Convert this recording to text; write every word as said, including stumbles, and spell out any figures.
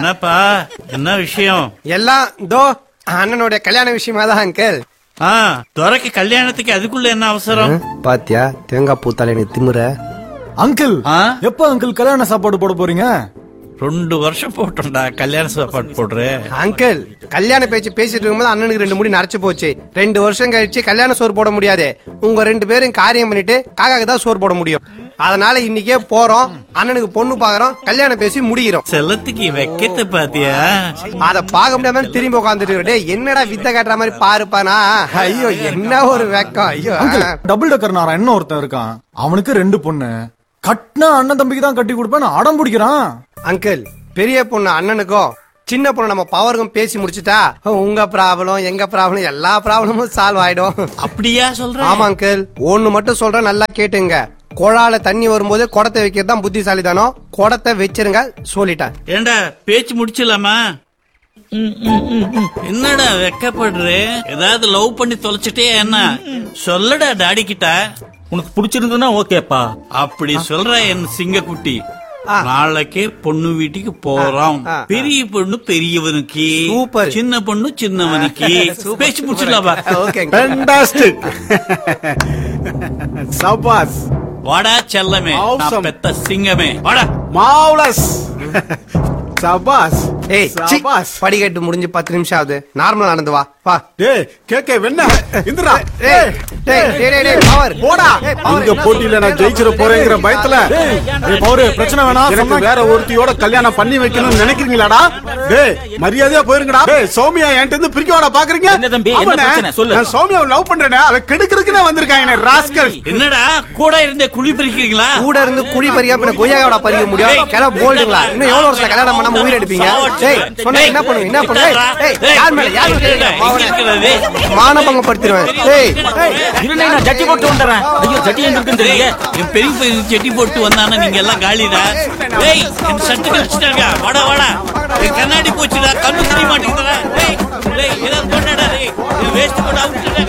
என்னப்பா என்ன விஷயம்? எல்லாம் தோ அண்ணனுடைய கல்யாண விஷயமா தான் அங்கிள். ஆ, துரைக்கு கல்யாணத்துக்கு அதுக்குள்ள என்ன அவசரம்? பாத்தியா தேங்காய் பூத்தால எனக்கு திமுற. அங்கிள் எப்ப அங்கிள் கல்யாண சாப்பாடு போட போறீங்க? ரெண்டு வருஷம் போட்டோம்டா கல்யாண சாப்பாடு போடுறேன். அங்கிள் கல்யாண பேச்சு பேசிட்டு இருக்கும்போது அண்ணனுக்கு ரெண்டு முடி நரைச்சு போச்சு. ரெண்டு வருஷம் கழிச்சு கல்யாண சோறு போட முடியாது. உங்க ரெண்டு பேரும் காரியம் பண்ணிட்டு காக்காக்கு தான் சோறு போட முடியும். அதனால இன்னைக்கே போறோம், அண்ணனுக்கு பொண்ணு பாக்குறோம், கல்யாணம் பேசி முடிக்கிறோம். செல்லத்துக்கு வைக்கத்தை பாத்தியா? அத பாக்க முடியாம திரும்பி உட்காந்துட்டு என்னடா வித்த காட்டுற மாதிரி பாருப்பானா. ஐயோ என்ன ஒரு வெக்கம். ஐயோ டபுள் டக்கர் நாரா என்ன ஒருத்தன் இருக்கான், அவனுக்கு ரெண்டு பொண்ணு. கட்டினா அண்ணன் தம்பிக்கு தான் கட்டி கொடுப்பேன் அடம் பிடிக்கிறான். அங்கிள் பெரிய பொண்ணு அண்ணனுக்கும் சின்ன பொண்ணு நம்ம பவருக்கும் பேசி முடிச்சுட்டா உங்க ப்ராப்ளம் எங்க ப்ராப்ளம் எல்லா ப்ராப்ளமும் சால்வ் ஆயிடும். அப்படியா சொல்ற? ஆமா அங்கிள், ஒண்ணு மட்டும் சொல்றேன் நல்லா கேட்டுங்க. குழால தண்ணி வரும்போது குடத்தை வைக்கிறது தான் புத்திசாலி தானோ. குடத்தை வச்சிருங்க சொல்லிட்டேன். ஏண்டா பேச்சு முடிச்சலாமா? என்னடா வெக்கப்படுற? ஏதாவது லவ் பண்ணி தொலைச்சிட்டே என்ன சொல்லடா டாடி கிட்ட. உனக்கு பிடிச்சிருந்தா ஓகேப்பா. அப்படி சொல்ற என் சிங்கக்குட்டி. நாளைக்கே பொண்ணு வீட்டுக்கு போறோம். பெரிய பொண்ணு பெரியவனுக்கு, சின்ன பொண்ணு சின்னவனுக்கு. பேச்சு முடிச்சிடலாமா? சபாஸ். வாடா செல்லமே, நான் பெத்த சிங்கமே. வாடா மாவுலஸ். சபாஸ். ஏய் சபாஸ். படிக்கட்டு முடிஞ்சு பத்து நிமிஷம் ஆகுது, நார்மலா நடந்து வா. வா. டேய் கேக்கே வெண்ண இந்திரா. டேய் டேய் டேய் டேய் பவர் போடா. இந்த போட்டில நான் ஜெயிச்சிர போறேங்கற பயத்துல. டேய் பவர் பிரச்சனை வேணாம், எனக்கு வேற ஒருத்தியோட கல்யாணம் பண்ணி வைக்கணும்னு நினைக்கிறீங்களாடா? டேய் மரியாதையா போயிருங்கடா. டேய் சௌமியா என்கிட்ட இருந்து பிரிக்கவாடா பாக்குறீங்க? என்ன தம்பி என்ன பிரச்சனை சொல்லு. நான் சௌமியாவை லவ் பண்றேனே, அவ கெடுக்கிறதுக்கு நான் வந்திருக்காங்க ராஸ்கல். என்னடா கூட இருந்தே குழி பறிக்கிறீங்களா? கூட இருந்து குழி பறியா பின்ன கொய்யாவோட பறிக்க முடியும்? கிள போல்டுங்களா? இன்னும் எவ்வளவு வருஷம் கல்யாணம் பண்ணாம உயிர் எடுப்பீங்க? டேய் சொன்னா என்ன பண்ணுவீங்க? என்ன பண்ணுவீங்க? டேய் யார் மேல யார் மானபங்கம் படுத்துறேன். டேய் இருங்க நான் ஜட்டி போட்டு வந்தறேன். ஐயோ ஜட்டி எங்க இருக்குன்னு தெரியல. என் பெரிய பெரிய ஜட்டி போட்டு வந்தானே நீங்க எல்லாம் காலிடா. டேய் என் சட்டை கழிச்சிட்டாங்க. வாடா வாடா. என் கண்ணாடி போச்சுடா, கண்ணு தெரிய மாட்டேங்குதுடா. டேய் டேய் ஏதாவது பண்ணடா. டேய் வேஸ்ட் பண்ண அவுட்.